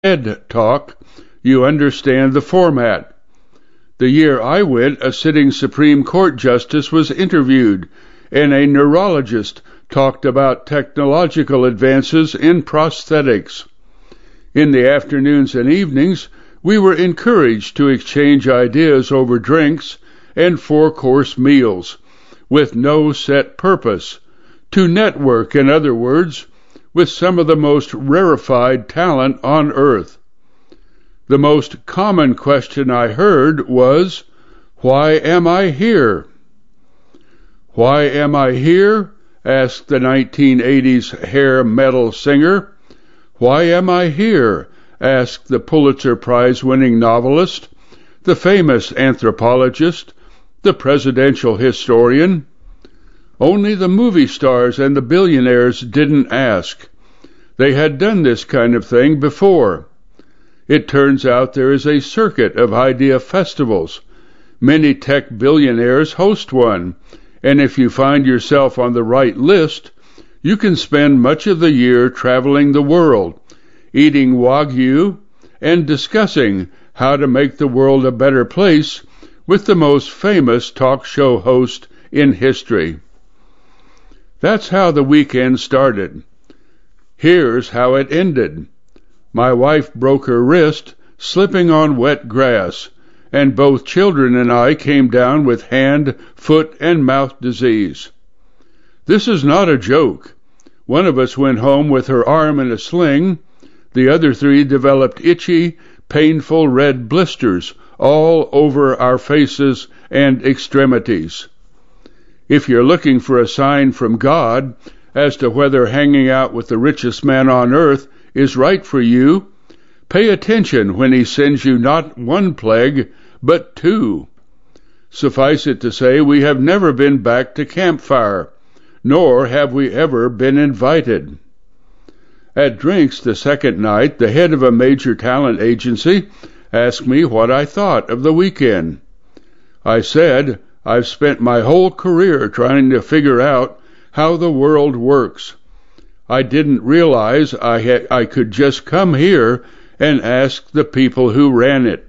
TED Talk, you understand the format. The year I went, a sitting Supreme Court justice was interviewed, and a neurologist talked about technological advances in prosthetics. In the afternoons and evenings, we were encouraged to exchange ideas over drinks and four-course meals, with no set purpose, to network, in other words, with some of the most rarefied talent on earth. The most common question I heard was, "Why am I here?" "Why am I here?" asked the 1980s hair metal singer. "Why am I here?" asked the Pulitzer Prize-winning novelist, the famous anthropologist, the presidential historian. Only the movie stars and the billionaires didn't ask. They had done this kind of thing before. It turns out there is a circuit of idea festivals. Many tech billionaires host one, and if you find yourself on the right list, you can spend much of the year traveling the world, eating Wagyu, and discussing how to make the world a better place with the most famous talk show host in history. That's how the weekend started. Here's how it ended. My wife broke her wrist slipping on wet grass, and both children and I came down with hand, foot, and mouth disease. This is not a joke. One of us went home with her arm in a sling. The other three developed itchy, painful red blisters all over our faces and extremities. If you're looking for a sign from God as to whether hanging out with the richest man on earth is right for you, pay attention when he sends you not one plague, but two. Suffice it to say, we have never been back to campfire, nor have we ever been invited. At drinks the second night, the head of a major talent agency asked me what I thought of the weekend. I said, I've spent my whole career trying to figure out how the world works. I didn't realize I could just come here and ask the people who ran it.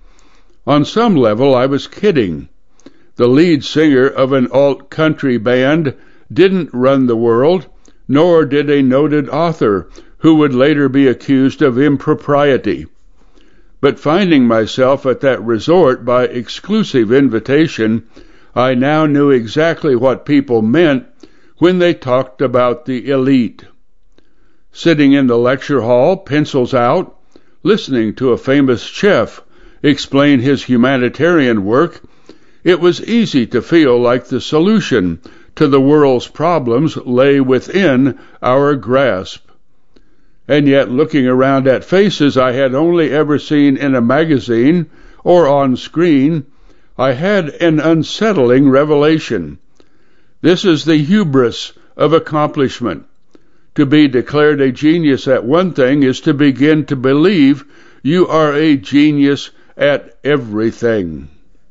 On some level, I was kidding. The lead singer of an alt-country band didn't run the world, nor did a noted author who would later be accused of impropriety. But finding myself at that resort by exclusive invitation, I now knew exactly what people meant when they talked about the elite. Sitting in the lecture hall, pencils out, listening to a famous chef explain his humanitarian work, it was easy to feel like the solution to the world's problems lay within our grasp. And yet, looking around at faces I had only ever seen in a magazine or on screen, I had an unsettling revelation. This is the hubris of accomplishment. To be declared a genius at one thing is to begin to believe you are a genius at everything.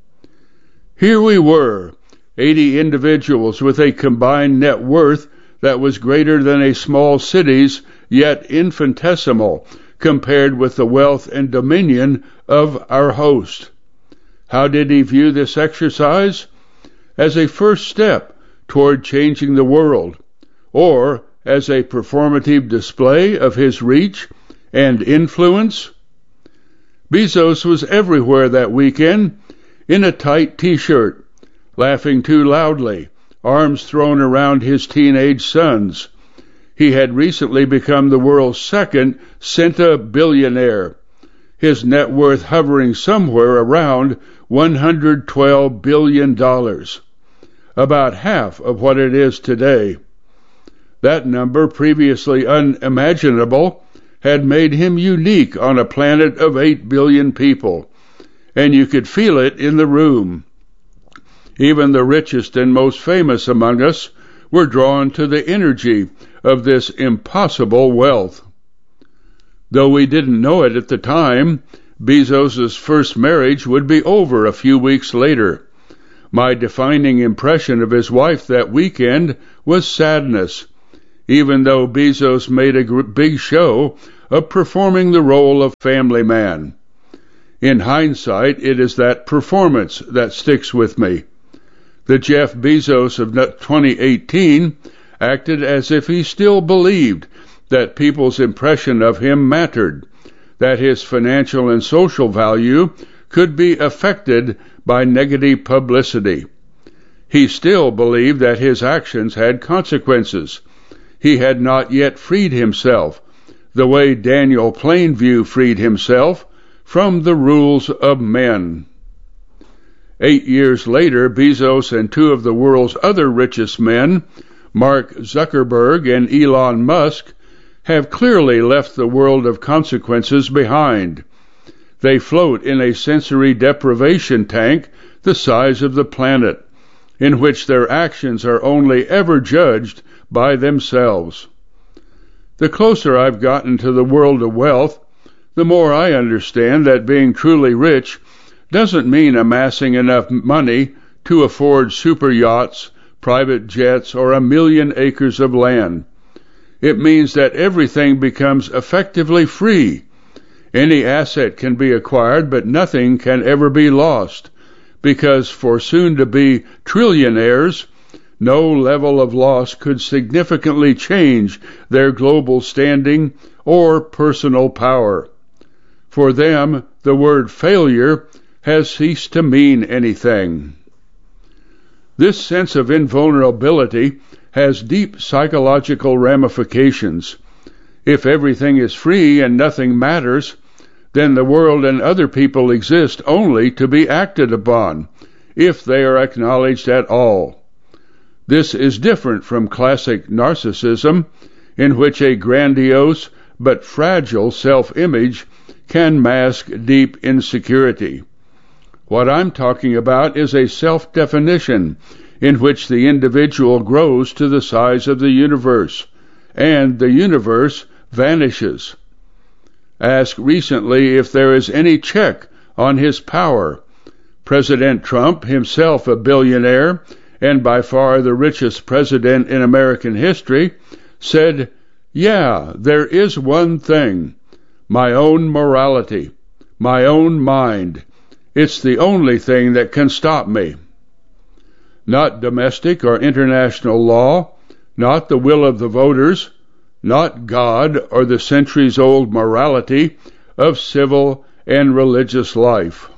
Here we were, 80 individuals with a combined net worth that was greater than a small city's, yet infinitesimal compared with the wealth and dominion of our host. How did he view this exercise? As a first step toward changing the world, or as a performative display of his reach and influence? Bezos was everywhere that weekend, in a tight t-shirt, laughing too loudly, arms thrown around his teenage sons. He had recently become the world's second centabillionaire, his net worth hovering somewhere around $112 billion, about half of what it is today. That number, previously unimaginable, had made him unique on a planet of 8 billion people, and you could feel it in the room. Even the richest and most famous among us were drawn to the energy of this impossible wealth. Though we didn't know it at the time, Bezos's first marriage would be over a few weeks later. My defining impression of his wife that weekend was sadness. Even though Bezos made a big show of performing the role of family man. In hindsight, it is that performance that sticks with me. The Jeff Bezos of 2018 acted as if he still believed that people's impression of him mattered, that his financial and social value could be affected by negative publicity. He still believed that his actions had consequences. He had not yet freed himself, the way Daniel Plainview freed himself, from the rules of men. 8 years later, Bezos and two of the world's other richest men, Mark Zuckerberg and Elon Musk, have clearly left the world of consequences behind. They float in a sensory deprivation tank the size of the planet, in which their actions are only ever judged by themselves. The closer I've gotten to the world of wealth, the more I understand that being truly rich doesn't mean amassing enough money to afford super yachts, private jets, or 1,000,000 acres of land. It means that everything becomes effectively free. Any asset can be acquired, but nothing can ever be lost, because for soon-to-be trillionaires, no level of loss could significantly change their global standing or personal power. For them, the word failure has ceased to mean anything. This sense of invulnerability has deep psychological ramifications. If everything is free and nothing matters, then the world and other people exist only to be acted upon, if they are acknowledged at all. This is different from classic narcissism, in which a grandiose but fragile self-image can mask deep insecurity. What I'm talking about is a self-definition in which the individual grows to the size of the universe, and the universe vanishes. Ask recently if there is any check on his power. President Trump, himself a billionaire and by far the richest president in American history, said, "Yeah, there is one thing. My own morality, my own mind. It's the only thing that can stop me." Not domestic or international law, not the will of the voters, not God or the centuries-old morality of civil and religious life.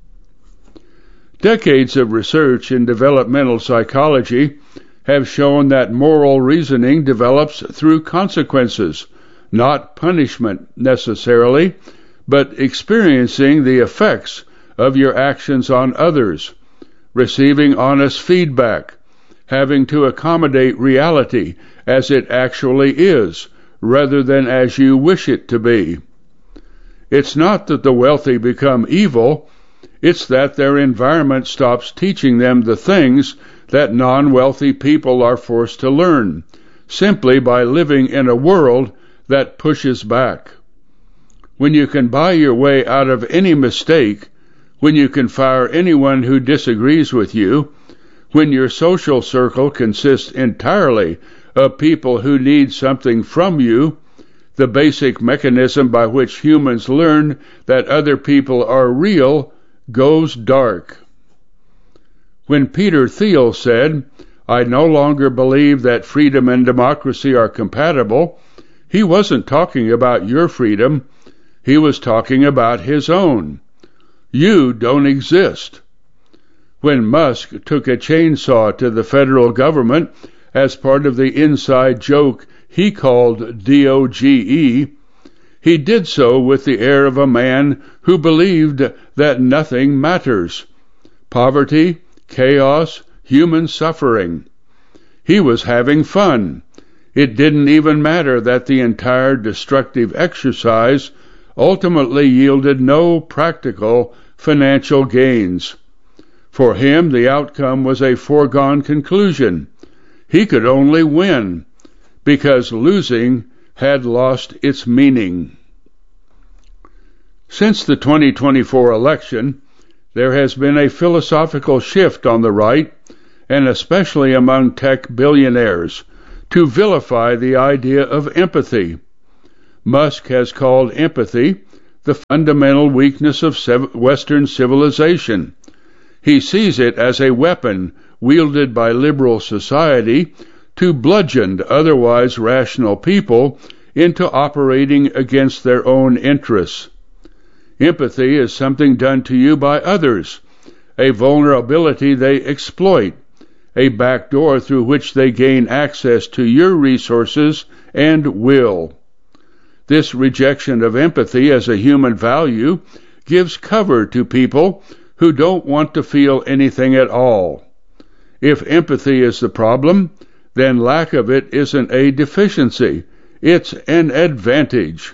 Decades of research in developmental psychology have shown that moral reasoning develops through consequences, not punishment necessarily, but experiencing the effects of your actions on others, receiving honest feedback, having to accommodate reality as it actually is, rather than as you wish it to be. It's not that the wealthy become evil, it's that their environment stops teaching them the things that non-wealthy people are forced to learn, simply by living in a world that pushes back. When you can buy your way out of any mistake, when you can fire anyone who disagrees with you, when your social circle consists entirely of people who need something from you, the basic mechanism by which humans learn that other people are real goes dark. When Peter Thiel said, "I no longer believe that freedom and democracy are compatible," he wasn't talking about your freedom, he was talking about his own. You don't exist. When Musk took a chainsaw to the federal government as part of the inside joke he called DOGE, he did so with the air of a man who believed that nothing matters. Poverty, chaos, human suffering. He was having fun. It didn't even matter that the entire destructive exercise ultimately yielded no practical financial gains. For him, the outcome was a foregone conclusion. He could only win, because losing had lost its meaning. Since the 2024 election, there has been a philosophical shift on the right, and especially among tech billionaires, to vilify the idea of empathy. Musk has called empathy the fundamental weakness of Western civilization. He sees it as a weapon wielded by liberal society to bludgeon otherwise rational people into operating against their own interests. Empathy is something done to you by others, a vulnerability they exploit, a backdoor through which they gain access to your resources and will. This rejection of empathy as a human value gives cover to people who don't want to feel anything at all. If empathy is the problem, then lack of it isn't a deficiency, it's an advantage.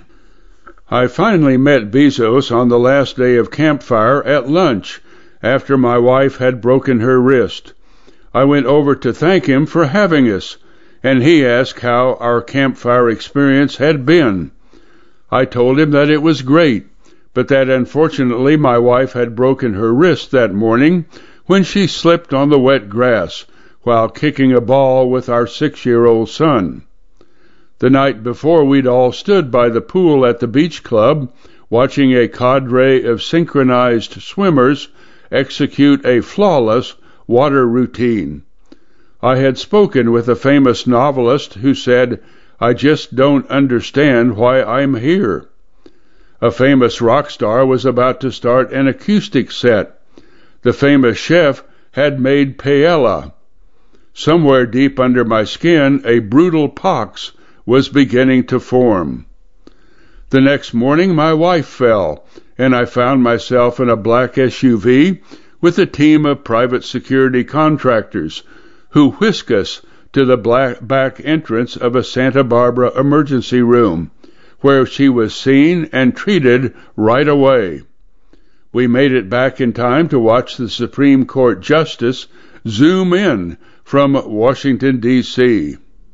I finally met Bezos on the last day of Campfire at lunch, after my wife had broken her wrist. I went over to thank him for having us, and he asked how our Campfire experience had been. I told him that it was great, but that unfortunately my wife had broken her wrist that morning when she slipped on the wet grass while kicking a ball with our 6-year-old son. The night before, we'd all stood by the pool at the beach club, watching a cadre of synchronized swimmers execute a flawless water routine. I had spoken with a famous novelist who said, "I just don't understand why I'm here." A famous rock star was about to start an acoustic set. The famous chef had made paella. Somewhere deep under my skin, a brutal pox was beginning to form. The next morning, my wife fell, and I found myself in a black SUV with a team of private security contractors who whisked us to the back entrance of a Santa Barbara emergency room, where she was seen and treated right away. We made it back in time to watch the Supreme Court Justice zoom in from Washington, D.C.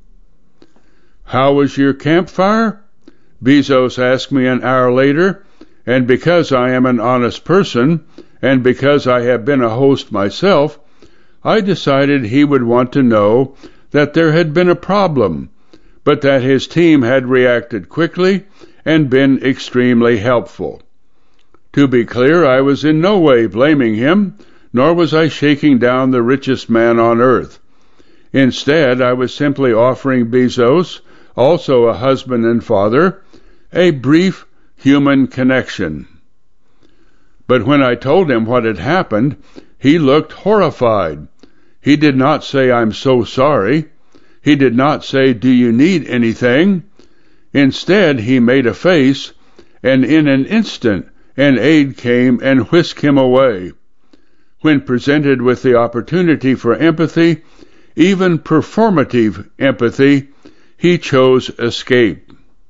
"How was your campfire?" Bezos asked me an hour later, and because I am an honest person, and because I have been a host myself, I decided he would want to know that there had been a problem, but that his team had reacted quickly and been extremely helpful. To be clear, I was in no way blaming him, nor was I shaking down the richest man on earth. Instead, I was simply offering Bezos, also a husband and father, a brief human connection. But when I told him what had happened, he looked horrified. He did not say, "I'm so sorry." He did not say, "Do you need anything?" Instead, he made a face, and in an instant, an aide came and whisked him away. When presented with the opportunity for empathy, even performative empathy, he chose escape.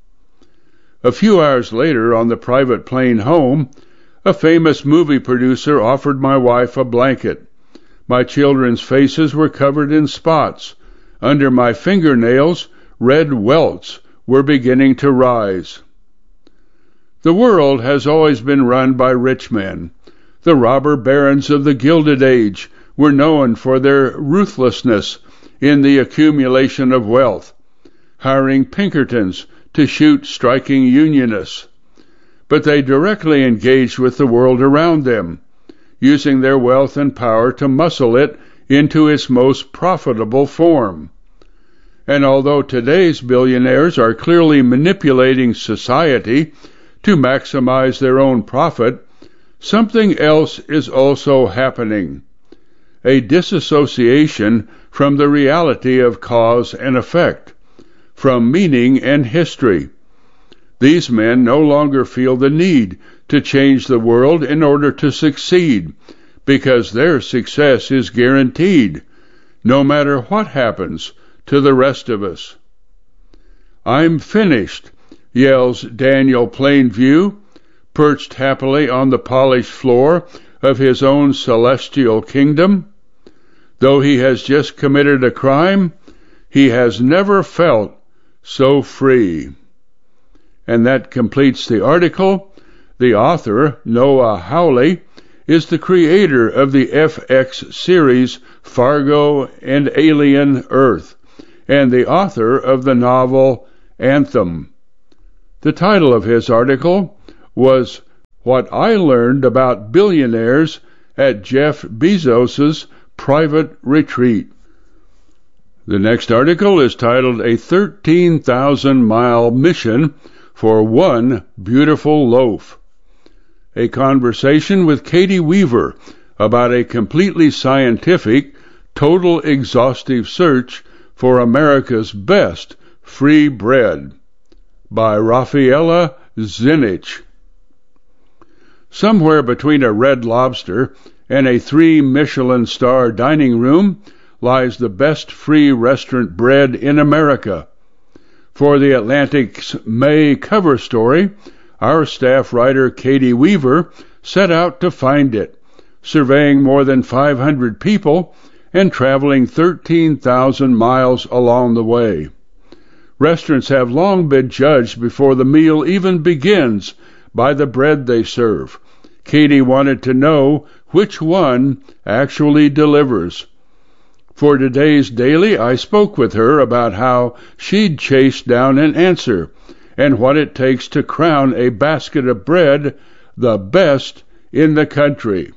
A few hours later, on the private plane home, a famous movie producer offered my wife a blanket. My children's faces were covered in spots. Under my fingernails, red welts were beginning to rise. The world has always been run by rich men. The robber barons of the Gilded Age were known for their ruthlessness in the accumulation of wealth, hiring Pinkertons to shoot striking Unionists. But they directly engaged with the world around them, using their wealth and power to muscle it into its most profitable form. And although today's billionaires are clearly manipulating society to maximize their own profit, something else is also happening: a disassociation from the reality of cause and effect, from meaning and history. These men no longer feel the need to change the world in order to succeed, because their success is guaranteed, no matter what happens to the rest of us. "I'm finished," yells Daniel Plainview, perched happily on the polished floor of his own celestial kingdom. Though he has just committed a crime, he has never felt so free. And that completes the article. The author, Noah Hawley, is the creator of the FX series Fargo and Alien Earth, and the author of the novel Anthem. The title of his article was What I Learned About Billionaires at Jeff Bezos's Private Retreat. The next article is titled A 13,000-Mile Mission for One Beautiful Loaf. A conversation with Katie Weaver about a completely scientific, total exhaustive search for America's best free bread by Rafaela Zinich. Somewhere between a Red Lobster and a 3 Michelin-star dining room lies the best free restaurant bread in America. For the Atlantic's May cover story, our staff writer Katie Weaver set out to find it, surveying more than 500 people and traveling 13,000 miles along the way. Restaurants have long been judged before the meal even begins by the bread they serve. Katie wanted to know which one actually delivers. For today's Daily, I spoke with her about how she'd chased down an answer and what it takes to crown a basket of bread the best in the country.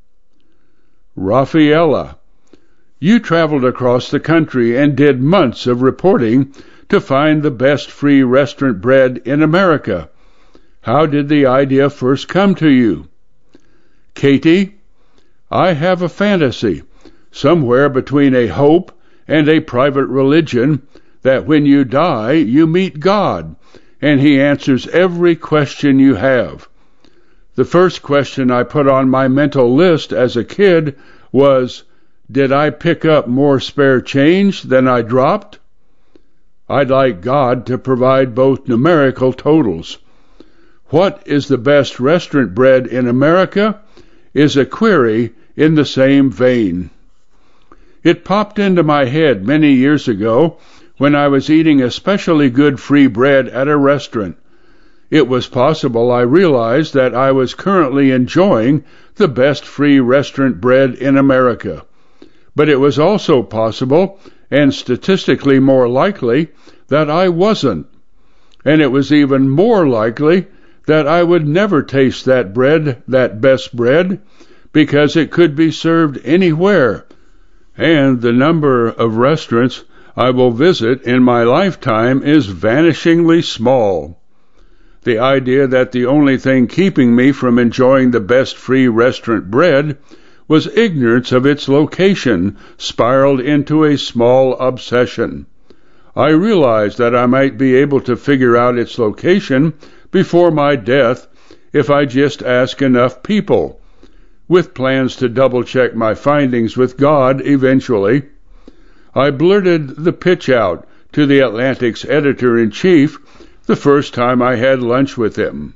Rafaela, you traveled across the country and did months of reporting to find the best free restaurant bread in America. How did the idea first come to you? Katie, I have a fantasy, somewhere between a hope and a private religion, that when you die, you meet God, and He answers every question you have. The first question I put on my mental list as a kid was, did I pick up more spare change than I dropped? I'd like God to provide both numerical totals. What is the best restaurant bread in America is a query in the same vein. It popped into my head many years ago when I was eating especially good free bread at a restaurant. It was possible I realized that I was currently enjoying the best free restaurant bread in America. But it was also possible, and statistically more likely, that I wasn't. And it was even more likely that I would never taste that bread, that best bread, because it could be served anywhere. And the number of restaurants I will visit in my lifetime is vanishingly small. The idea that the only thing keeping me from enjoying the best free restaurant bread was ignorance of its location spiraled into a small obsession. I realized that I might be able to figure out its location before my death if I just ask enough people, with plans to double-check my findings with God eventually. I blurted the pitch out to the Atlantic's editor-in-chief the first time I had lunch with him.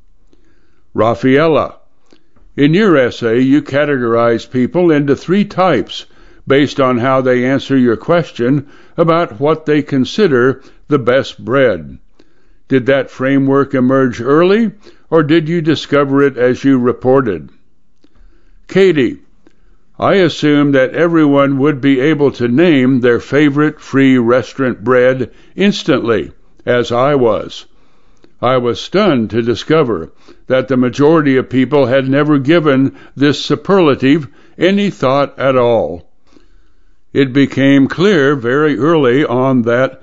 Rafaela, in your essay you categorize people into 3 types based on how they answer your question about what they consider the best bread. Did that framework emerge early, or did you discover it as you reported? Katie, I assumed that everyone would be able to name their favorite free restaurant bread instantly, as I was. I was stunned to discover that the majority of people had never given this superlative any thought at all. It became clear very early on that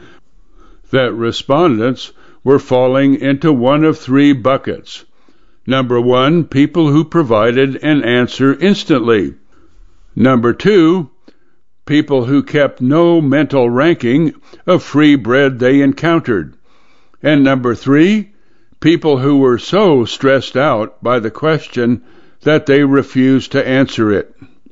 respondents were falling into one of 3 buckets. Number 1, people who provided an answer instantly. Number 2, people who kept no mental ranking of free bread they encountered. And number 3, people who were so stressed out by the question that they refused to answer it.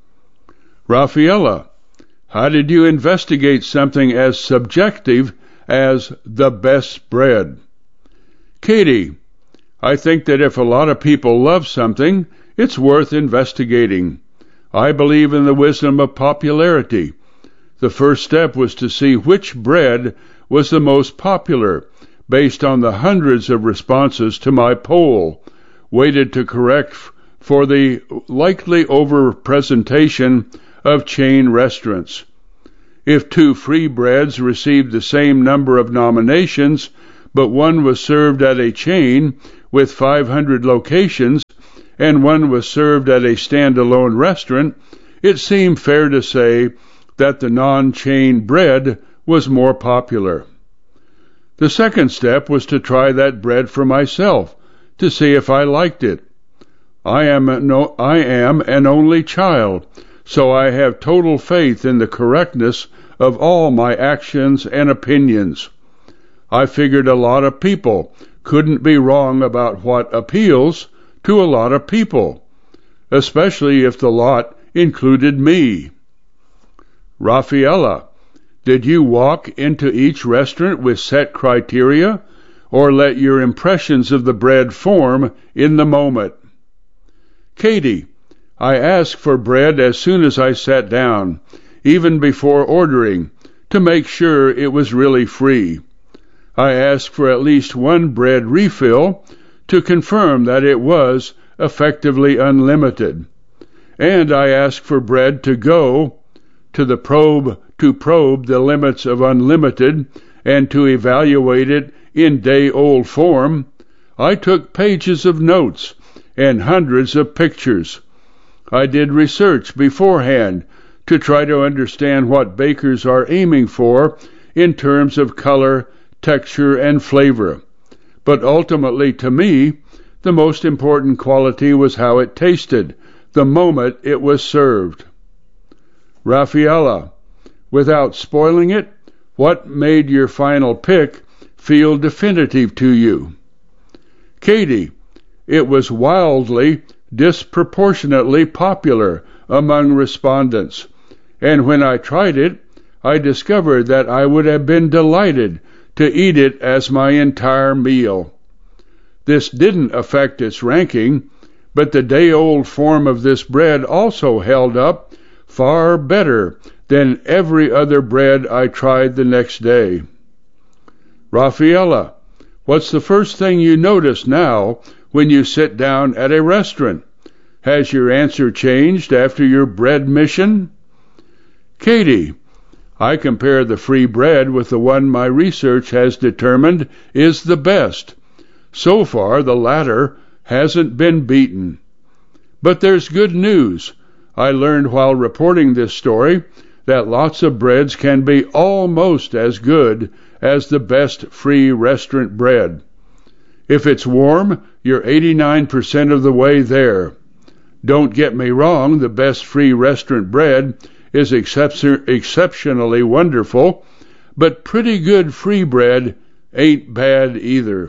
Rafaela, how did you investigate something as subjective as the best bread? Katie, I think that if a lot of people love something, it's worth investigating. I believe in the wisdom of popularity. The first step was to see which bread was the most popular, based on the hundreds of responses to my poll, weighted to correct for the likely over-presentation of chain restaurants. If 2 free breads received the same number of nominations, but one was served at a chain with 500 locations and one was served at a standalone restaurant, it seemed fair to say that the non-chain bread was more popular. The second step was to try that bread for myself, to see if I liked it. I am an only child, so I have total faith in the correctness of all my actions and opinions. I figured a lot of people couldn't be wrong about what appeals to a lot of people, especially if the lot included me. Rafaela, did you walk into each restaurant with set criteria, or let your impressions of the bread form in the moment? Katie, I asked for bread as soon as I sat down, even before ordering, to make sure it was really free. I asked for at least one bread refill to confirm that it was effectively unlimited. And I asked for bread to go to probe the limits of unlimited and to evaluate it in day-old form. I took pages of notes and hundreds of pictures. I did research beforehand to try to understand what bakers are aiming for in terms of color, texture, and flavor. But ultimately, to me, the most important quality was how it tasted the moment it was served. Rafaela, without spoiling it, what made your final pick feel definitive to you? Katie, it was wildly, disproportionately popular among respondents, and when I tried it, I discovered that I would have been delighted to eat it as my entire meal. This didn't affect its ranking, but the day-old form of this bread also held up far better than every other bread I tried the next day. Rafaela, what's the first thing you notice now when you sit down at a restaurant? Has your answer changed after your bread mission? Katie, I compare the free bread with the one my research has determined is the best. So far, the latter hasn't been beaten. But there's good news. I learned while reporting this story that lots of breads can be almost as good as the best free restaurant bread. If it's warm, you're 89% of the way there. Don't get me wrong, the best free restaurant bread is exceptionally wonderful, but pretty good free bread ain't bad either.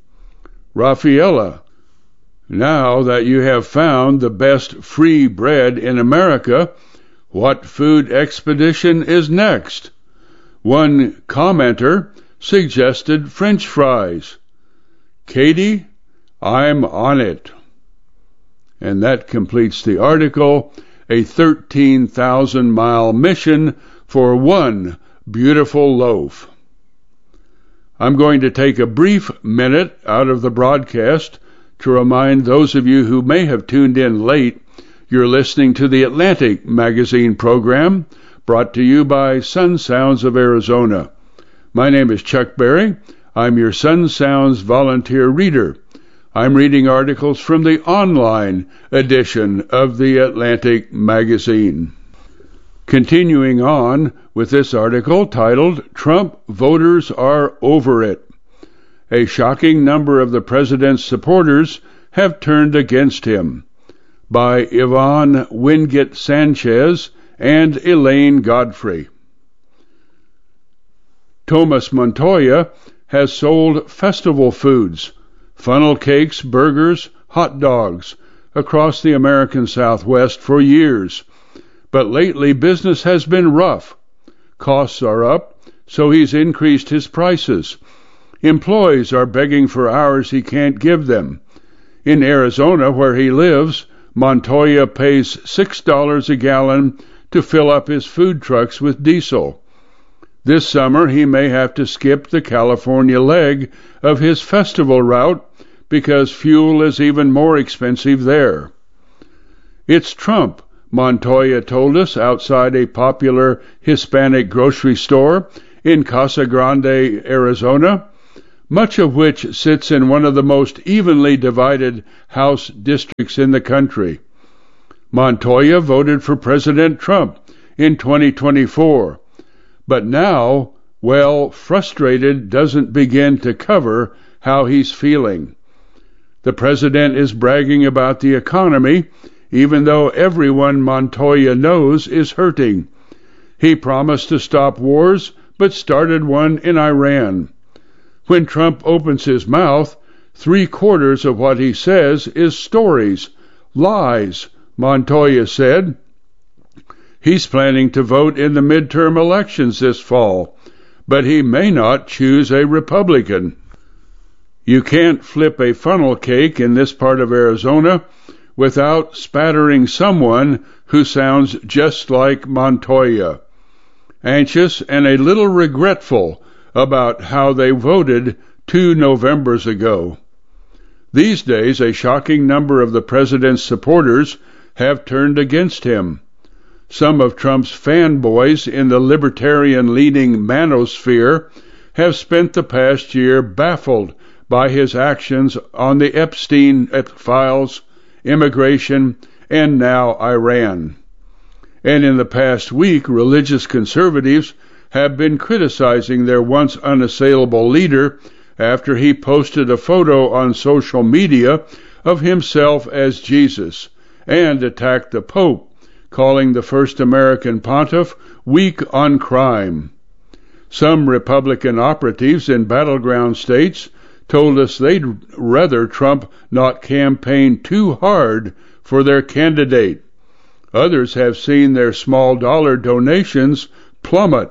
Rafaela, now that you have found the best free bread in America, what food expedition is next? One commenter suggested French fries. Katie, I'm on it. And that completes the article, a 13,000-mile mission for one beautiful loaf. I'm going to take a brief minute out of the broadcast to remind those of you who may have tuned in late you're listening to the Atlantic Magazine program brought to you by Sun Sounds of Arizona. My name is Chuck Berry. I'm your Sun Sounds volunteer reader. I'm reading articles from the online edition of the Atlantic Magazine. Continuing on with this article titled, Trump Voters Are Over It. A shocking number of the president's supporters have turned against him, by Yvonne Wingate Sanchez and Elaine Godfrey. Thomas Montoya has sold festival foods, funnel cakes, burgers, hot dogs, across the American Southwest for years. But lately business has been rough. Costs are up, so he's increased his prices. Employees are begging for hours he can't give them. In Arizona, where he lives, Montoya pays $6 a gallon to fill up his food trucks with diesel. This summer he may have to skip the California leg of his festival route because fuel is even more expensive there. It's Trump, Montoya told us outside a popular Hispanic grocery store in Casa Grande, Arizona. much of which sits in one of the most evenly divided House districts in the country. Montoya voted for President Trump in 2024, but now, well, frustrated doesn't begin to cover how he's feeling. The president is bragging about the economy, even though everyone Montoya knows is hurting. He promised to stop wars, but started one in Iran. When Trump opens his mouth, 3/4 of what he says is stories, lies, Montoya said. He's planning to vote in the midterm elections this fall, but he may not choose a Republican. You can't flip a funnel cake in this part of Arizona without spattering someone who sounds just like Montoya, anxious and a little regretful about how they voted 2 Novembers ago. These days, a shocking number of the president's supporters have turned against him. Some of Trump's fanboys in the libertarian-leaning manosphere have spent the past year baffled by his actions on the Epstein files, immigration, and now Iran. And in the past week, religious conservatives have been criticizing their once unassailable leader after he posted a photo on social media of himself as Jesus and attacked the Pope, calling the first American pontiff weak on crime. Some Republican operatives in battleground states told us they'd rather Trump not campaign too hard for their candidate. Others have seen their small dollar donations plummet.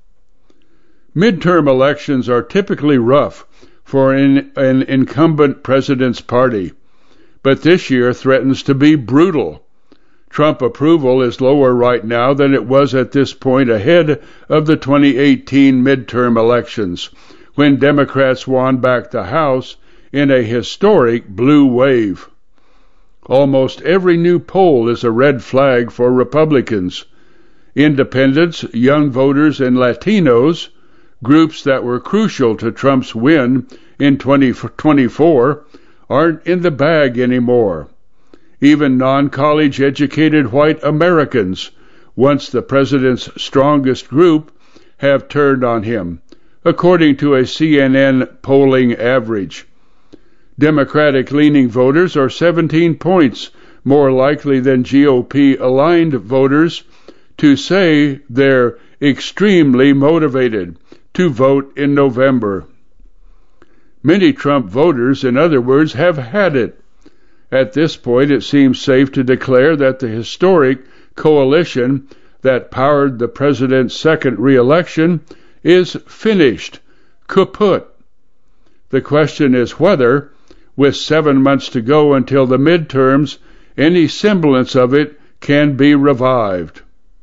Midterm elections are typically rough for an incumbent president's party, but this year threatens to be brutal. Trump approval is lower right now than it was at this point ahead of the 2018 midterm elections, when Democrats won back the House in a historic blue wave. Almost every new poll is a red flag for Republicans. Independents, young voters, and Latinos, groups that were crucial to Trump's win in 2024, aren't in the bag anymore. Even non-college educated white Americans, once the president's strongest group, have turned on him, according to a CNN polling average. Democratic-leaning voters are 17 points more likely than GOP-aligned voters to say they're extremely motivated to vote in November. Many Trump voters, in other words, have had it. At this point, it seems safe to declare that the historic coalition that powered the president's second re-election is finished, kaput. The question is whether, with 7 months to go until the midterms, any semblance of it can be revived.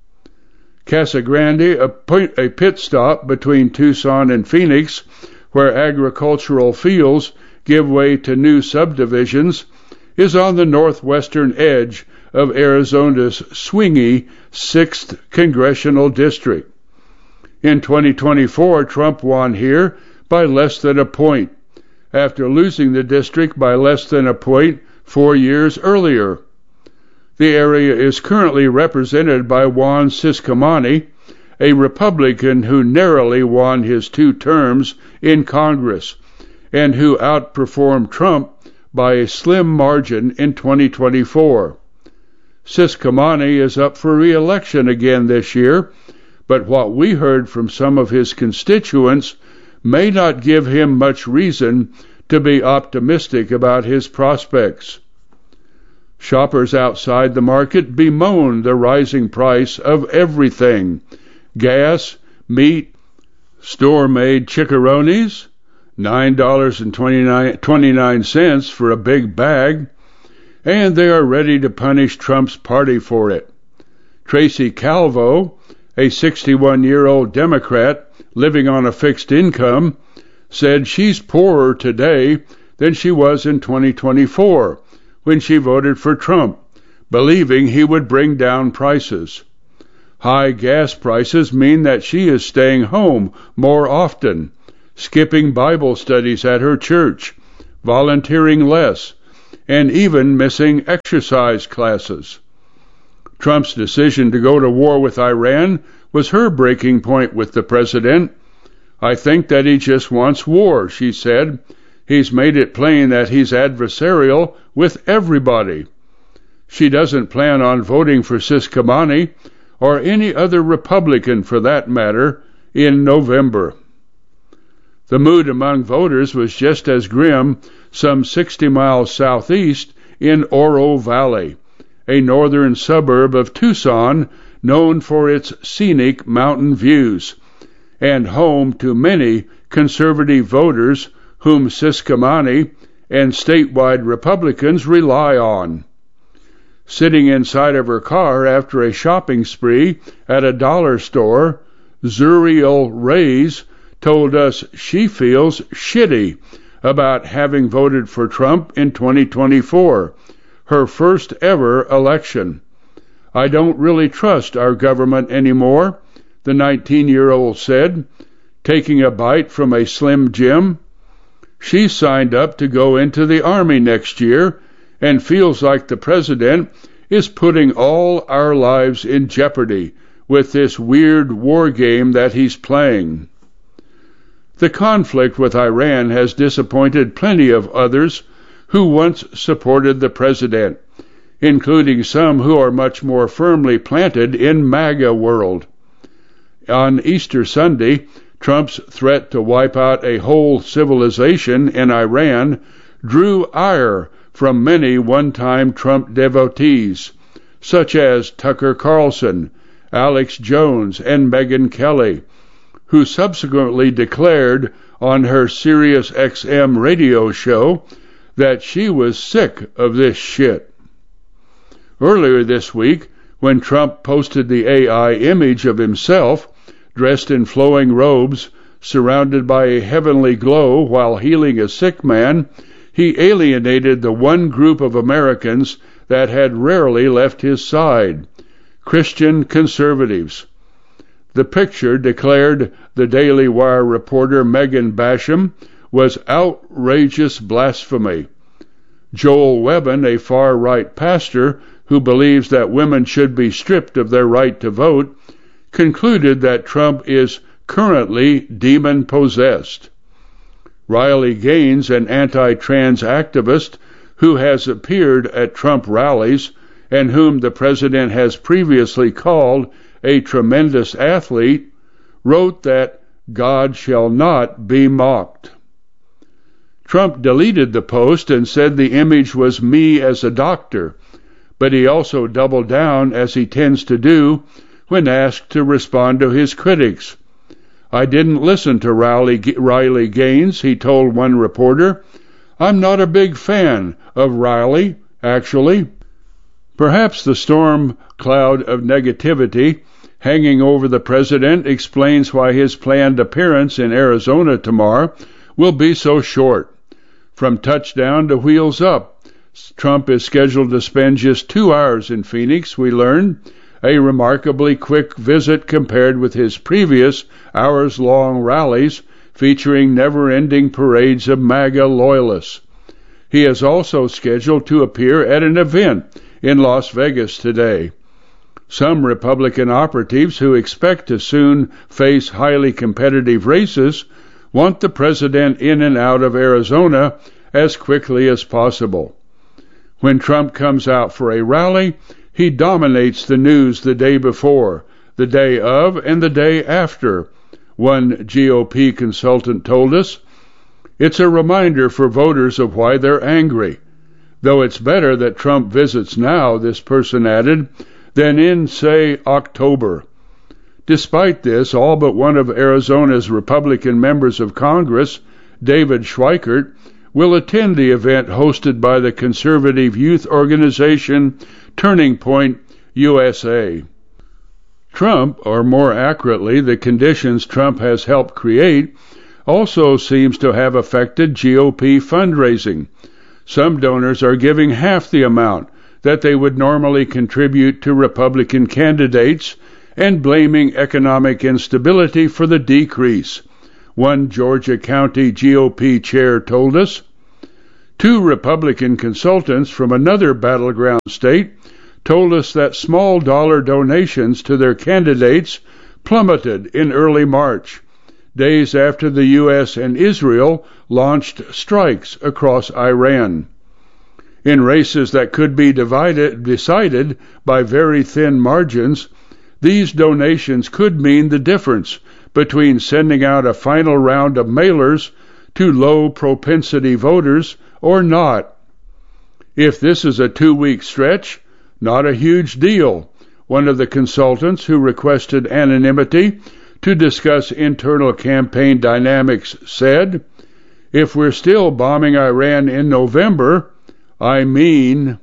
Casa Grande, a pit stop between Tucson and Phoenix, where agricultural fields give way to new subdivisions, is on the northwestern edge of Arizona's swingy 6th congressional district. In 2024, Trump won here by less than a point, after losing the district by less than a point 4 years earlier. The area is currently represented by Juan Ciscomani, a Republican who narrowly won his 2 terms in Congress and who outperformed Trump by a slim margin in 2024. Ciscomani is up for re-election again this year, but what we heard from some of his constituents may not give him much reason to be optimistic about his prospects. Shoppers outside the market bemoan the rising price of everything: gas, meat, store-made chicharrones, $9.29 for a big bag, and they are ready to punish Trump's party for it. Tracy Calvo, a 61-year-old Democrat living on a fixed income, said she's poorer today than she was in 2024 when she voted for Trump, believing he would bring down prices. High gas prices mean that she is staying home more often, skipping Bible studies at her church, volunteering less, and even missing exercise classes. Trump's decision to go to war with Iran was her breaking point with the president. "I think that he just wants war," she said. "He's made it plain that he's adversarial with everybody." She doesn't plan on voting for Ciscomani, or any other Republican for that matter, in November. The mood among voters was just as grim some 60 miles southeast in Oro Valley, a northern suburb of Tucson known for its scenic mountain views, and home to many conservative voters whom Ciscomani and statewide Republicans rely on. Sitting inside of her car after a shopping spree at a dollar store, Zuriel Reyes told us she feels shitty about having voted for Trump in 2024, her first ever election. "I don't really trust our government anymore," the 19-year-old said, taking a bite from a Slim Jim. She signed up to go into the Army next year and feels like the president is putting all our lives in jeopardy with this weird war game that he's playing. The conflict with Iran has disappointed plenty of others who once supported the president, including some who are much more firmly planted in MAGA world. On Easter Sunday, Trump's threat to wipe out a whole civilization in Iran drew ire from many one-time Trump devotees, such as Tucker Carlson, Alex Jones, and Megyn Kelly, who subsequently declared on her Sirius XM radio show that she was sick of this shit. Earlier this week, when Trump posted the AI image of himself dressed in flowing robes, surrounded by a heavenly glow while healing a sick man, he alienated the one group of Americans that had rarely left his side: Christian conservatives. The picture, declared the Daily Wire reporter Megan Basham, was outrageous blasphemy. Joel Webbon, a far-right pastor who believes that women should be stripped of their right to vote, concluded that Trump is currently demon-possessed. Riley Gaines, an anti-trans activist who has appeared at Trump rallies and whom the president has previously called a tremendous athlete, wrote that God shall not be mocked. Trump deleted the post and said the image was me as a doctor, but he also doubled down, as he tends to do, when asked to respond to his critics. "I didn't listen to Riley Gaines," he told one reporter. "I'm not a big fan of Riley, actually." Perhaps the storm cloud of negativity hanging over the president explains why his planned appearance in Arizona tomorrow will be so short. From touchdown to wheels up, Trump is scheduled to spend just 2 hours in Phoenix, we learned, a remarkably quick visit compared with his previous hours-long rallies featuring never-ending parades of MAGA loyalists. He is also scheduled to appear at an event in Las Vegas today. Some Republican operatives who expect to soon face highly competitive races want the president in and out of Arizona as quickly as possible. When Trump comes out for a rally, he dominates the news the day before, the day of, and the day after, one GOP consultant told us. It's a reminder for voters of why they're angry. Though it's better that Trump visits now, this person added, than in, say, October. Despite this, all but one of Arizona's Republican members of Congress, David Schweikert, will attend the event hosted by the conservative youth organization Turning Point USA. Trump, or more accurately, the conditions Trump has helped create, also seems to have affected GOP fundraising. Some donors are giving half the amount that they would normally contribute to Republican candidates and blaming economic instability for the decrease, one Georgia County GOP chair told us. 2 Republican consultants from another battleground state told us that small dollar donations to their candidates plummeted in early March, days after the U.S. and Israel launched strikes across Iran. In races that could be decided by very thin margins, these donations could mean the difference between sending out a final round of mailers to low-propensity voters or not. If this is a 2-week stretch, not a huge deal, one of the consultants who requested anonymity to discuss internal campaign dynamics said. If we're still bombing Iran in November, the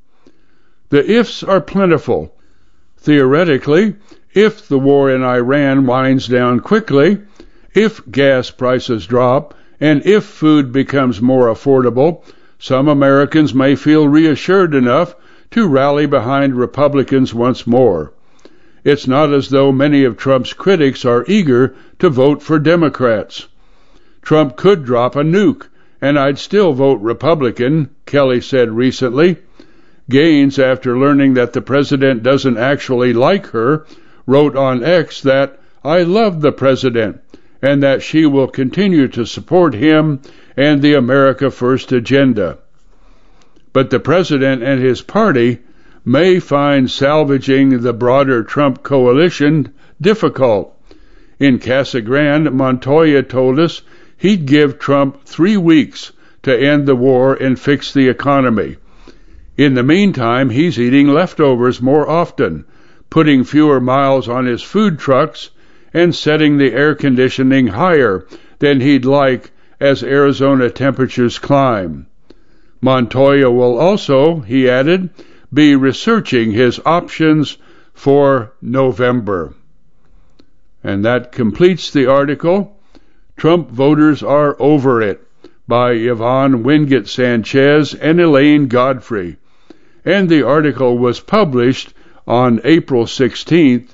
ifs are plentiful. Theoretically, if the war in Iran winds down quickly, if gas prices drop, and if food becomes more affordable, some Americans may feel reassured enough to rally behind Republicans once more. It's not as though many of Trump's critics are eager to vote for Democrats. Trump could drop a nuke, and I'd still vote Republican, Kelly said recently. Gaines, after learning that the president doesn't actually like her, wrote on X that, "I love the president," and that she will continue to support him and the America First agenda. But the president and his party may find salvaging the broader Trump coalition difficult. In Casa Grande, Montoya told us he'd give Trump 3 weeks to end the war and fix the economy. In the meantime, he's eating leftovers more often, putting fewer miles on his food trucks, and setting the air conditioning higher than he'd like as Arizona temperatures climb. Montoya will also, he added, be researching his options for November. And that completes the article, Trump Voters Are Over It, by Yvonne Wingate Sanchez and Elaine Godfrey. And the article was published on April 16,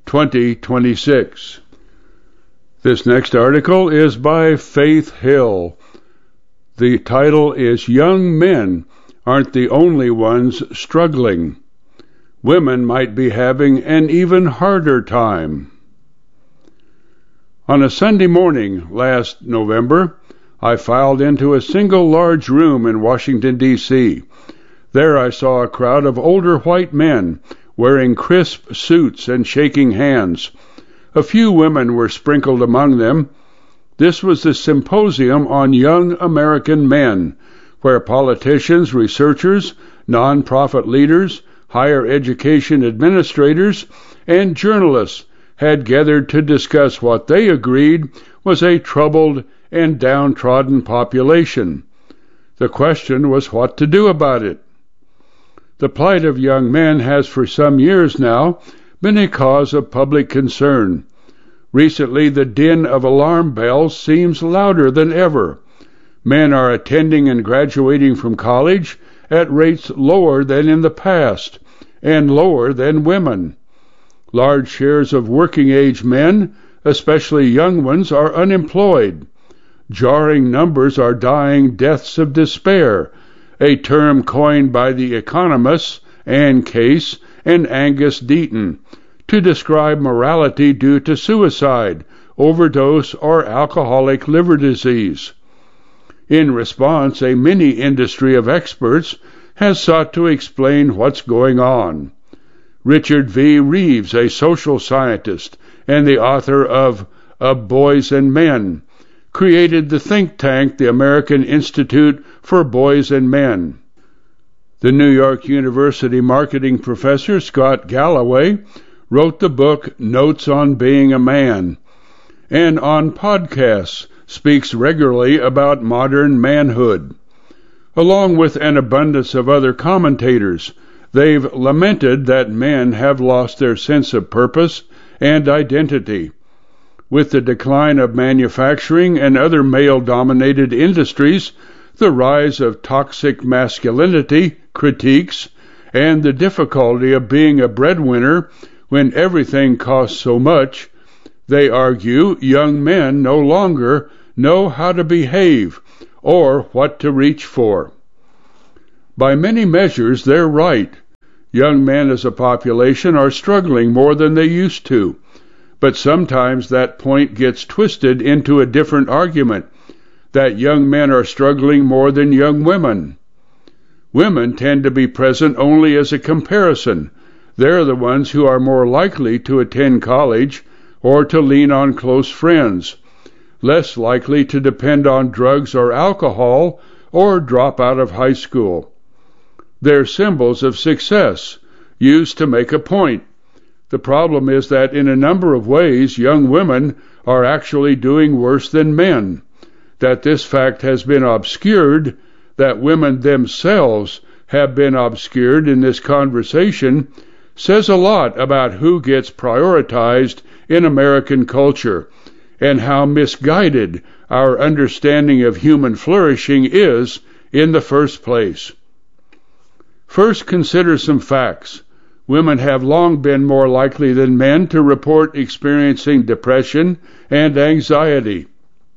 2026. This next article is by Faith Hill. The title is Young Men Aren't the Only Ones Struggling. Women might be having an even harder time. On a Sunday morning last November, I filed into a single large room in Washington, D.C. There I saw a crowd of older white men wearing crisp suits and shaking hands. A few women were sprinkled among them. This was the Symposium on Young American Men, where politicians, researchers, nonprofit leaders, higher education administrators, and journalists had gathered to discuss what they agreed was a troubled and downtrodden population. The question was what to do about it. The plight of young men has for some years now been a cause of public concern. Recently, the din of alarm bells seems louder than ever. Men are attending and graduating from college at rates lower than in the past, and lower than women. Large shares of working-age men, especially young ones, are unemployed. Jarring numbers are dying deaths of despair, a term coined by the economists Ann Case and Angus Deaton to describe mortality due to suicide, overdose, or alcoholic liver disease. In response, a mini-industry of experts has sought to explain what's going on. Richard V. Reeves, a social scientist and the author of Boys and Men, created the think tank, the American Institute for Boys and Men. The New York University marketing professor Scott Galloway wrote the book Notes on Being a Man, and on podcasts speaks regularly about modern manhood. Along with an abundance of other commentators, they've lamented that men have lost their sense of purpose and identity. With the decline of manufacturing and other male-dominated industries, the rise of toxic masculinity critiques, and the difficulty of being a breadwinner when everything costs so much, They argue young men no longer know how to behave or what to reach for. By many measures, they're right. Young men as a population are struggling more than they used to, but sometimes that point gets twisted into a different argument, that young men are struggling more than young women. Women tend to be present only as a comparison. They're the ones who are more likely to attend college or to lean on close friends, less likely to depend on drugs or alcohol or drop out of high school. They're symbols of success, used to make a point. The problem is that in a number of ways, young women are actually doing worse than men, that this fact has been obscured, that women themselves have been obscured in this conversation, says a lot about who gets prioritized in American culture and how misguided our understanding of human flourishing is in the first place. First, consider some facts. Women have long been more likely than men to report experiencing depression and anxiety.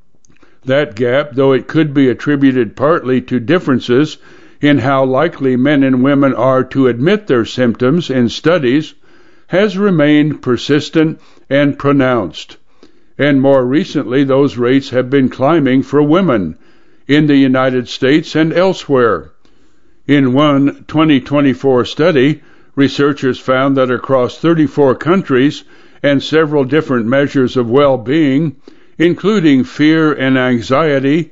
That gap, though it could be attributed partly to differences in how likely men and women are to admit their symptoms in studies, has remained persistent and pronounced. And more recently, those rates have been climbing for women in the United States and elsewhere. In one 2024 study, researchers found that across 34 countries and several different measures of well-being, including fear and anxiety,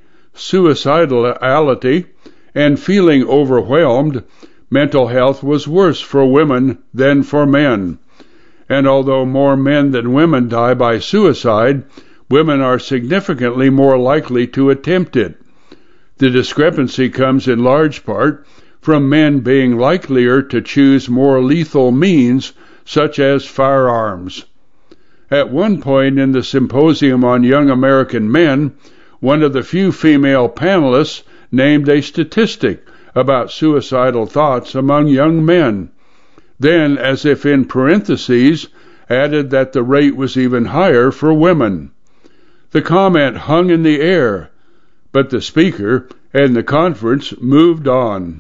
suicidality, and feeling overwhelmed, mental health was worse for women than for men. And although more men than women die by suicide, women are significantly more likely to attempt it. The discrepancy comes in large part from men being likelier to choose more lethal means, such as firearms. At one point in the Symposium on Young American Men, one of the few female panelists named a statistic about suicidal thoughts among young men, then, as if in parentheses, added that the rate was even higher for women. The comment hung in the air, but the speaker and the conference moved on.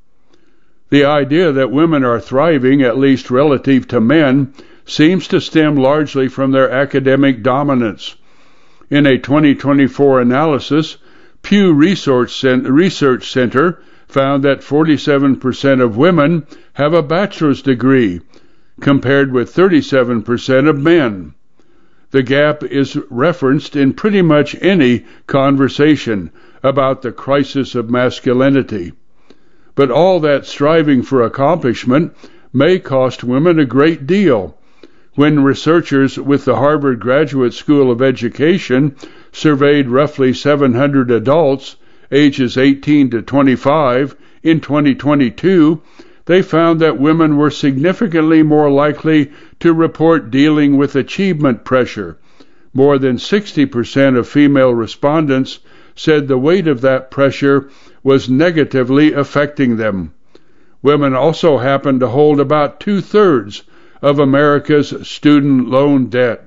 The idea that women are thriving, at least relative to men, seems to stem largely from their academic dominance. In a 2024 analysis, Pew Research Center found that 47% of women have a bachelor's degree, compared with 37% of men. The gap is referenced in pretty much any conversation about the crisis of masculinity. But all that striving for accomplishment may cost women a great deal. When researchers with the Harvard Graduate School of Education surveyed roughly 700 adults, ages 18 to 25, in 2022, they found that women were significantly more likely to report dealing with achievement pressure. More than 60% of female respondents said the weight of that pressure was negatively affecting them. Women also happen to hold about 2/3 of America's student loan debt.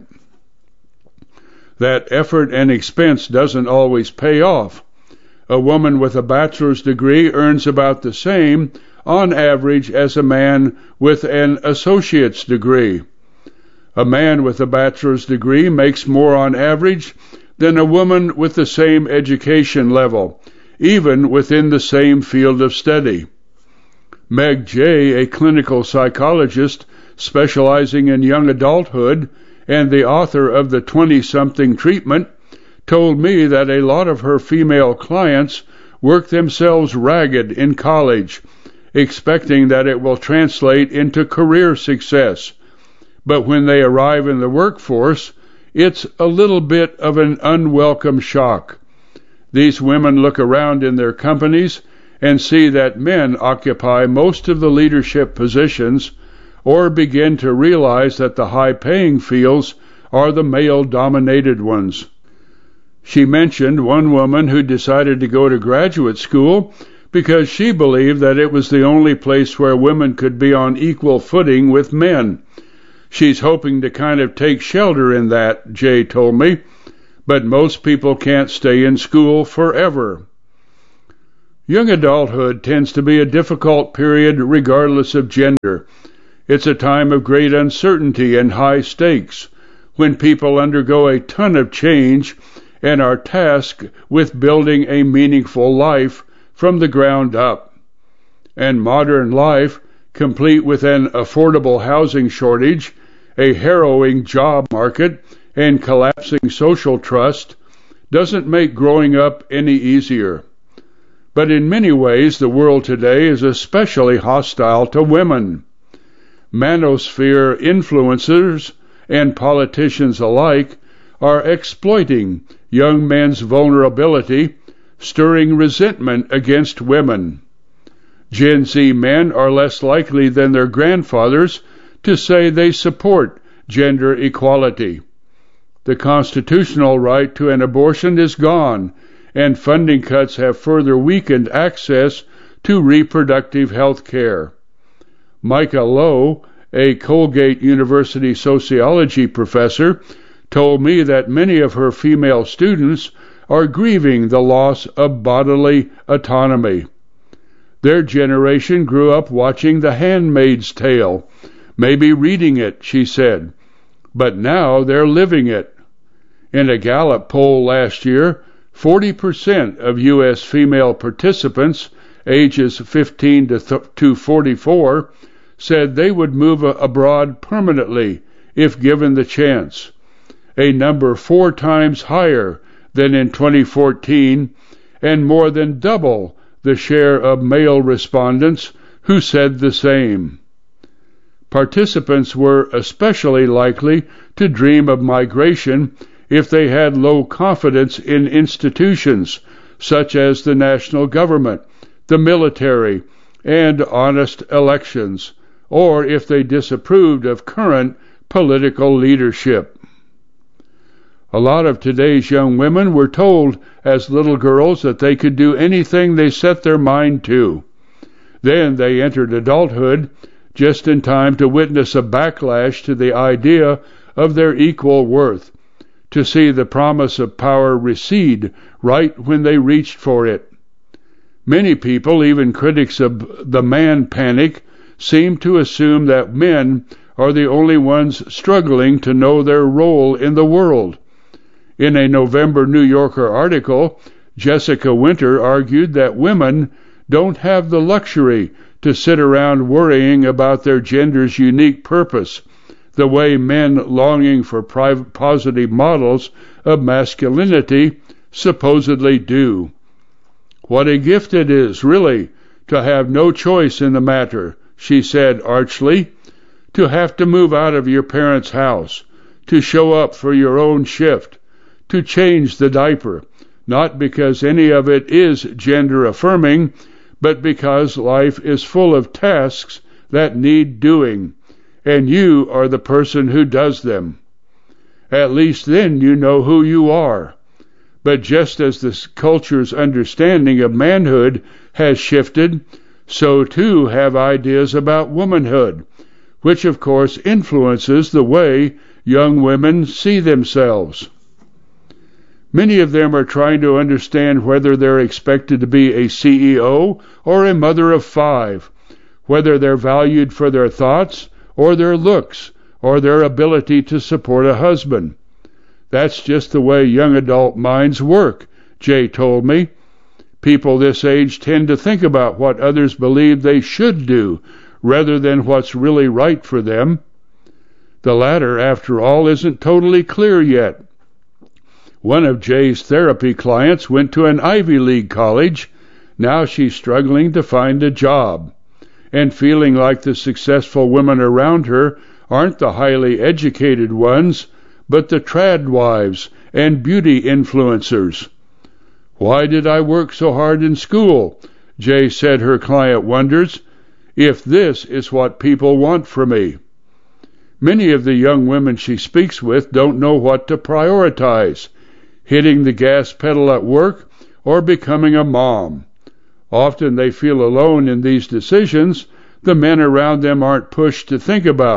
That effort and expense doesn't always pay off. A woman with a bachelor's degree earns about the same on average as a man with an associate's degree. A man with a bachelor's degree makes more on average than a woman with the same education level, even within the same field of study. Meg Jay, a clinical psychologist specializing in young adulthood and the author of the 20-something treatment, told me that a lot of her female clients work themselves ragged in college, expecting that it will translate into career success. But when they arrive in the workforce, it's a little bit of an unwelcome shock. These women look around in their companies and see that men occupy most of the leadership positions, or begin to realize that the high-paying fields are the male-dominated ones. She mentioned one woman who decided to go to graduate school because she believed that it was the only place where women could be on equal footing with men. She's hoping to kind of take shelter in that, Jay told me, but most people can't stay in school forever. Young adulthood tends to be a difficult period regardless of gender. It's a time of great uncertainty and high stakes, when people undergo a ton of change and are tasked with building a meaningful life from the ground up. And modern life, complete with an affordable housing shortage, a harrowing job market, and collapsing social trust, doesn't make growing up any easier. But in many ways, the world today is especially hostile to women. Manosphere influencers and politicians alike are exploiting young men's vulnerability, stirring resentment against women. Gen Z men are less likely than their grandfathers to say they support gender equality. The constitutional right to an abortion is gone, and funding cuts have further weakened access to reproductive health care. Micah Lowe, a Colgate University sociology professor, told me that many of her female students are grieving the loss of bodily autonomy. Their generation grew up watching The Handmaid's Tale, maybe reading it, she said, but now they're living it. In a Gallup poll last year, 40% of U.S. female participants ages 15 to 44 said they would move abroad permanently if given the chance, a number 4 times higher than in 2014 and more than double the share of male respondents who said the same. Participants were especially likely to dream of migration if they had low confidence in institutions such as the national government, the military, and honest elections, or if they disapproved of current political leadership. A lot of today's young women were told as little girls that they could do anything they set their mind to. Then they entered adulthood just in time to witness a backlash to the idea of their equal worth, to see the promise of power recede right when they reached for it. Many people, even critics of the man panic, seem to assume that men are the only ones struggling to know their role in the world. In a November New Yorker article, Jessica Winter argued that women don't have the luxury to sit around worrying about their gender's unique purpose, the way men longing for positive models of masculinity supposedly do. What a gift it is, really, to have no choice in the matter, she said archly, to have to move out of your parents' house, to show up for your own shift, to change the diaper, not because any of it is gender affirming, but because life is full of tasks that need doing, and you are the person who does them. At least then you know who you are. But just as the culture's understanding of manhood has shifted, so too have ideas about womanhood, which of course influences the way young women see themselves. Many of them are trying to understand whether they're expected to be a CEO or a mother of 5, whether they're valued for their thoughts or their looks or their ability to support a husband. That's just the way young adult minds work, Jay told me. People this age tend to think about what others believe they should do rather than what's really right for them. The latter, after all, isn't totally clear yet. One of Jay's therapy clients went to an Ivy League college. Now she's struggling to find a job and feeling like the successful women around her aren't the highly educated ones, but the trad wives and beauty influencers. Why did I work so hard in school? Jay said her client wonders, if this is what people want from me. Many of the young women she speaks with don't know what to prioritize, hitting the gas pedal at work or becoming a mom. Often they feel alone in these decisions. The men around them aren't pushed to think about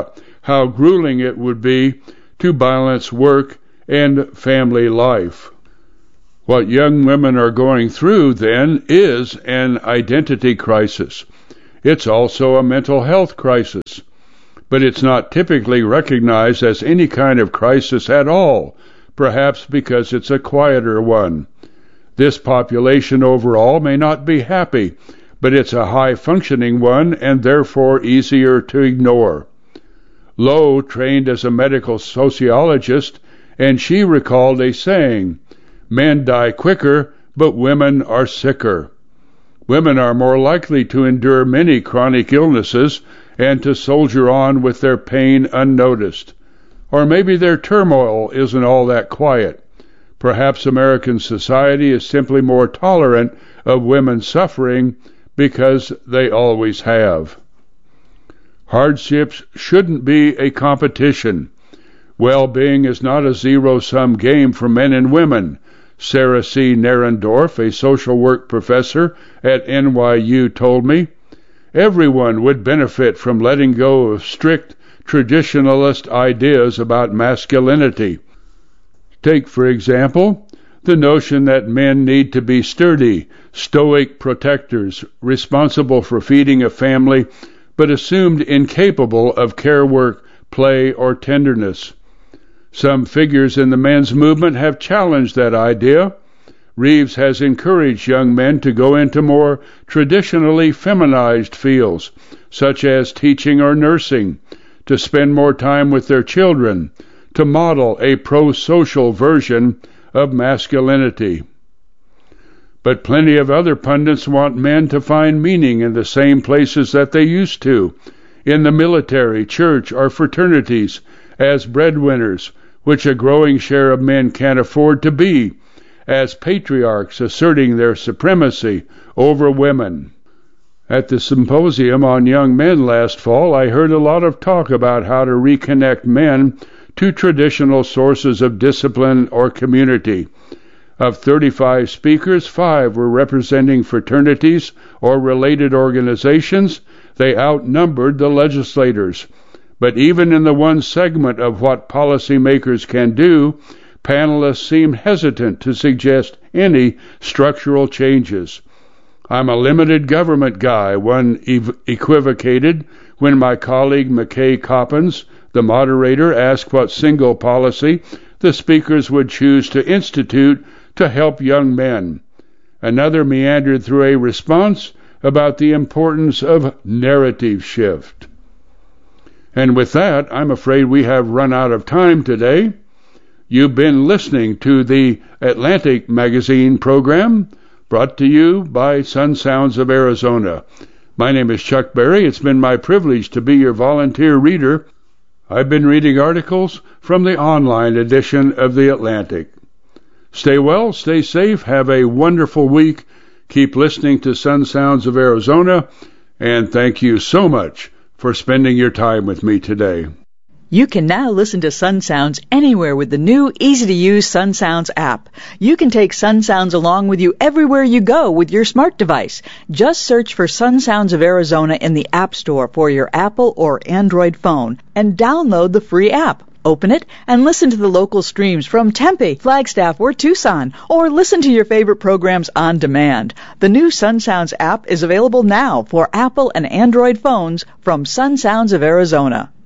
how grueling it would be to balance work and family life. What young women are going through, then, is an identity crisis. It's also a mental health crisis, but it's not typically recognized as any kind of crisis at all, perhaps because it's a quieter one. This population overall may not be happy, but it's a high-functioning one and therefore easier to ignore. Lowe trained as a medical sociologist, and she recalled a saying, "Men die quicker, but women are sicker." Women are more likely to endure many chronic illnesses and to soldier on with their pain unnoticed. Or maybe their turmoil isn't all that quiet. Perhaps American society is simply more tolerant of women's suffering because they always have. Hardships shouldn't be a competition. Well-being is not a zero-sum game for men and women. Sarah C. Narendorf, a social work professor at NYU, told me, "Everyone would benefit from letting go of strict traditionalist ideas about masculinity. Take, for example, the notion that men need to be sturdy, stoic protectors, responsible for feeding a family, but assumed incapable of care work, play, or tenderness. Some figures in the men's movement have challenged that idea. Reeves has encouraged young men to go into more traditionally feminized fields, such as teaching or nursing, to spend more time with their children, to model a pro-social version of masculinity. But plenty of other pundits want men to find meaning in the same places that they used to, in the military, church, or fraternities, as breadwinners, which a growing share of men can't afford to be, as patriarchs asserting their supremacy over women. At the symposium on young men last fall, I heard a lot of talk about how to reconnect men to traditional sources of discipline or community. Of 35 speakers, 5 were representing fraternities or related organizations. They outnumbered the legislators. But even in the one segment of what policymakers can do, panelists seemed hesitant to suggest any structural changes. "I'm a limited government guy," one equivocated when my colleague McKay Coppins, the moderator, asked what single policy the speakers would choose to institute to help young men. Another meandered through a response about the importance of narrative shift. And with that, I'm afraid we have run out of time today. You've been listening to the Atlantic Magazine program, brought to you by Sun Sounds of Arizona. My name is Chuck Berry. It's been my privilege to be your volunteer reader. I've been reading articles from the online edition of the Atlantic. Stay well, stay safe, have a wonderful week. Keep listening to Sun Sounds of Arizona, and thank you so much for spending your time with me today. You can now listen to Sun Sounds anywhere with the new, easy-to-use Sun Sounds app. You can take Sun Sounds along with you everywhere you go with your smart device. Just search for Sun Sounds of Arizona in the App Store for your Apple or Android phone and download the free app. Open it and listen to the local streams from Tempe, Flagstaff, or Tucson, or listen to your favorite programs on demand. The new Sun Sounds app is available now for Apple and Android phones from Sun Sounds of Arizona.